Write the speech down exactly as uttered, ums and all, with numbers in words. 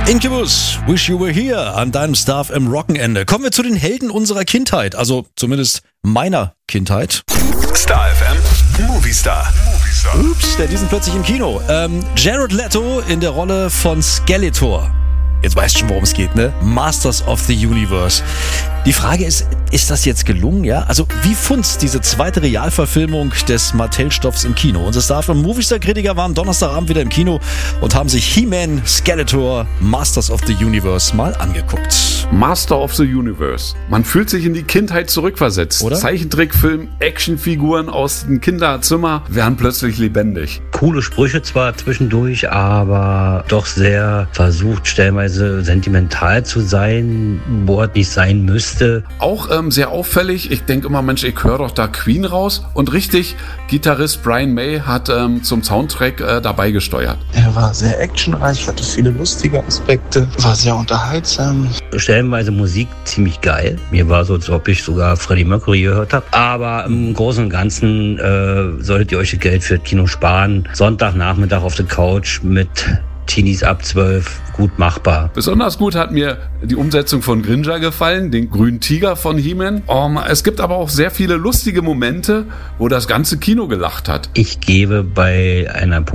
Incubus, Wish You Were Here an deinem Star F M Rockenende. Kommen wir zu den Helden unserer Kindheit, also zumindest meiner Kindheit. Star F M Movie Star. Ups, der diesen plötzlich im Kino. Ähm, Jared Leto in der Rolle von Skeletor. Jetzt weißt du schon, worum es geht, ne? Masters of the Universe. Die Frage ist, ist das jetzt gelungen, ja? Also, wie funzt diese zweite Realverfilmung des Mattel-Stoffs im Kino? Unsere Star F M Movie-Star-Kritiker waren Donnerstagabend wieder im Kino und haben sich He-Man, Skeletor, Masters of the Universe mal angeguckt. Master of the Universe. Man fühlt sich in die Kindheit zurückversetzt. Oder? Zeichentrickfilm, Actionfiguren aus dem Kinderzimmer werden plötzlich lebendig. Coole Sprüche zwar zwischendurch, aber doch sehr versucht, stellenweise sentimental zu sein, wo es nicht sein müsste. Auch ähm, sehr auffällig, ich denke immer, Mensch, ich höre doch da Queen raus. Und richtig, Gitarrist Brian May hat ähm, zum Soundtrack äh, dabei gesteuert. Er war sehr actionreich, hatte viele lustige Aspekte, war sehr unterhaltsam. Stellenweise Musik ziemlich geil. Mir war so, als ob ich sogar Freddie Mercury gehört habe. Aber im Großen und Ganzen äh, solltet ihr euch das Geld für das Kino sparen. Sonntagnachmittag auf der Couch mit Teenies ab zwölf, gut machbar. Besonders gut hat mir die Umsetzung von Grinja gefallen, den grünen Tiger von He-Man. Um, es gibt aber auch sehr viele lustige Momente, wo das ganze Kino gelacht hat. Ich gebe bei einer